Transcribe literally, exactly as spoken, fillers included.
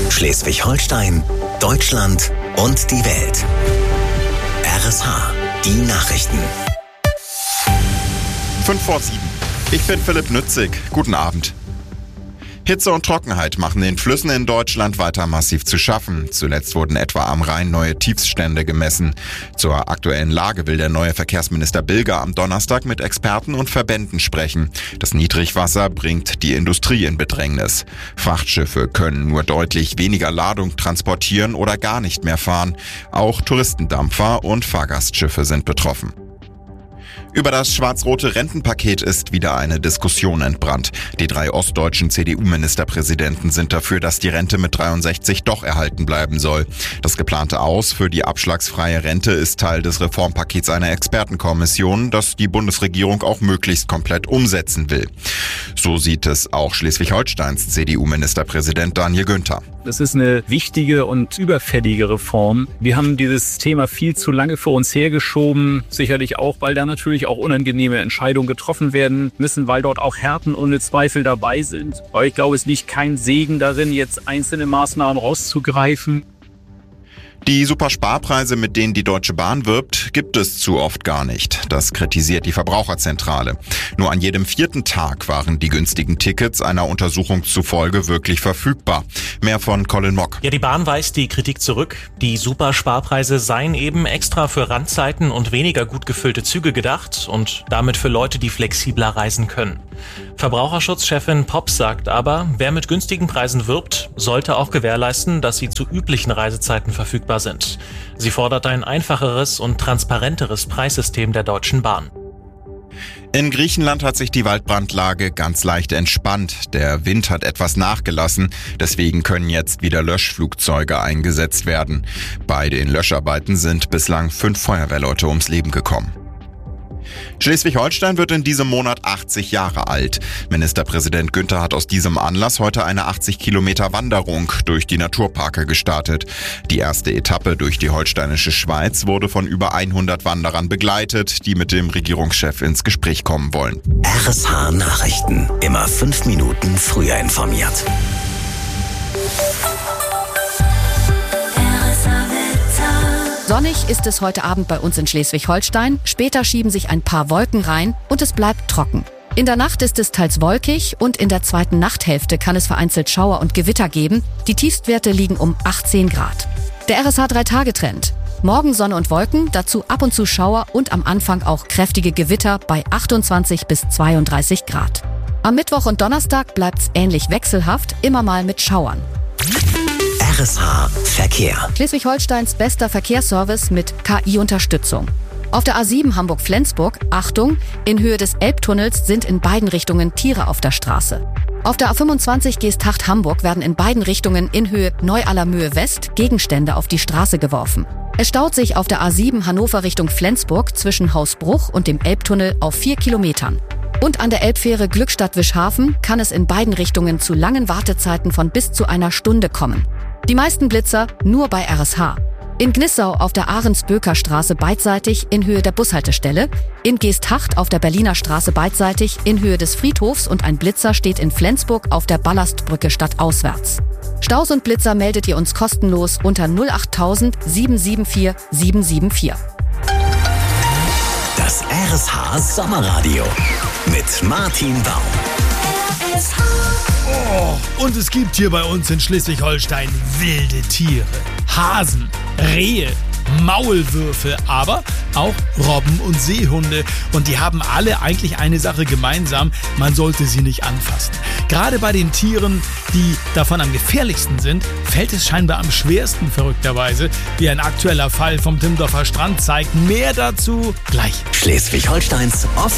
Schleswig-Holstein, Deutschland und die Welt. R S H, die Nachrichten. fünf vor sieben. Ich bin Philipp Nützig. Guten Abend. Hitze und Trockenheit machen den Flüssen in Deutschland weiter massiv zu schaffen. Zuletzt wurden etwa am Rhein neue Tiefststände gemessen. Zur aktuellen Lage will der neue Verkehrsminister Bilger am Donnerstag mit Experten und Verbänden sprechen. Das Niedrigwasser bringt die Industrie in Bedrängnis. Frachtschiffe können nur deutlich weniger Ladung transportieren oder gar nicht mehr fahren. Auch Touristendampfer und Fahrgastschiffe sind betroffen. Über das schwarz-rote Rentenpaket ist wieder eine Diskussion entbrannt. Die drei ostdeutschen C D U-Ministerpräsidenten sind dafür, dass die Rente mit dreiundsechzig doch erhalten bleiben soll. Das geplante Aus für die abschlagsfreie Rente ist Teil des Reformpakets einer Expertenkommission, das die Bundesregierung auch möglichst komplett umsetzen will. So sieht es auch Schleswig-Holsteins C D U-Ministerpräsident Daniel Günther. Das ist eine wichtige und überfällige Reform. Wir haben dieses Thema viel zu lange vor uns hergeschoben, sicherlich auch, weil da natürlich auch unangenehme Entscheidungen getroffen werden müssen, weil dort auch Härten ohne Zweifel dabei sind. Aber ich glaube, es liegt kein Segen darin, jetzt einzelne Maßnahmen rauszugreifen. Die Supersparpreise, mit denen die Deutsche Bahn wirbt, gibt es zu oft gar nicht. Das kritisiert die Verbraucherzentrale. Nur an jedem vierten Tag waren die günstigen Tickets einer Untersuchung zufolge wirklich verfügbar. Mehr von Colin Mock. Ja, die Bahn weist die Kritik zurück. Die Supersparpreise seien eben extra für Randzeiten und weniger gut gefüllte Züge gedacht und damit für Leute, die flexibler reisen können. Verbraucherschutzchefin Pops sagt aber, wer mit günstigen Preisen wirbt, sollte auch gewährleisten, dass sie zu üblichen Reisezeiten verfügbar sind. Sie fordert ein einfacheres und transparenteres Preissystem der Deutschen Bahn. In Griechenland hat sich die Waldbrandlage ganz leicht entspannt. Der Wind hat etwas nachgelassen, deswegen können jetzt wieder Löschflugzeuge eingesetzt werden. Bei den Löscharbeiten sind bislang fünf Feuerwehrleute ums Leben gekommen. Schleswig-Holstein wird in diesem Monat achtzig Jahre alt. Ministerpräsident Günther hat aus diesem Anlass heute eine achtzig Kilometer Wanderung durch die Naturparke gestartet. Die erste Etappe durch die holsteinische Schweiz wurde von über hundert Wanderern begleitet, die mit dem Regierungschef ins Gespräch kommen wollen. R S H Nachrichten. Immer fünf Minuten früher informiert. Sonnig ist es heute Abend bei uns in Schleswig-Holstein. Später schieben sich ein paar Wolken rein und es bleibt trocken. In der Nacht ist es teils wolkig und in der zweiten Nachthälfte kann es vereinzelt Schauer und Gewitter geben. Die Tiefstwerte liegen um achtzehn Grad. Der R S H drei Tage Trend. Morgen Sonne und Wolken, dazu ab und zu Schauer und am Anfang auch kräftige Gewitter bei achtundzwanzig bis zweiunddreißig Grad. Am Mittwoch und Donnerstag bleibt's ähnlich wechselhaft, immer mal mit Schauern. R S H Verkehr. Schleswig-Holsteins bester Verkehrsservice mit K I-Unterstützung. Auf der A sieben Hamburg-Flensburg, Achtung, in Höhe des Elbtunnels sind in beiden Richtungen Tiere auf der Straße. Auf der A fünfundzwanzig Geesthacht-Hamburg werden in beiden Richtungen in Höhe Neu-Allermöhe West Gegenstände auf die Straße geworfen. Es staut sich auf der A sieben Hannover Richtung Flensburg zwischen Hausbruch und dem Elbtunnel auf vier Kilometern. Und an der Elbfähre Glückstadt-Wischhafen kann es in beiden Richtungen zu langen Wartezeiten von bis zu einer Stunde kommen. Die meisten Blitzer nur bei R S H. In Gnissau auf der Ahrens-Böker Straße beidseitig in Höhe der Bushaltestelle, in Geesthacht auf der Berliner Straße beidseitig in Höhe des Friedhofs und ein Blitzer steht in Flensburg auf der Ballastbrücke stadtauswärts. Staus und Blitzer meldet ihr uns kostenlos unter null acht tausend sieben sieben vier sieben sieben vier. Das R S H Sommerradio mit Martin Baum. Oh, und es gibt hier bei uns in Schleswig-Holstein wilde Tiere. Hasen, Rehe, Maulwürfe, aber auch Robben und Seehunde. Und die haben alle eigentlich eine Sache gemeinsam, man sollte sie nicht anfassen. Gerade bei den Tieren, die davon am gefährlichsten sind, fällt es scheinbar am schwersten, verrückterweise, wie ein aktueller Fall vom Timmendorfer Strand zeigt. Mehr dazu gleich. Schleswig-Holsteins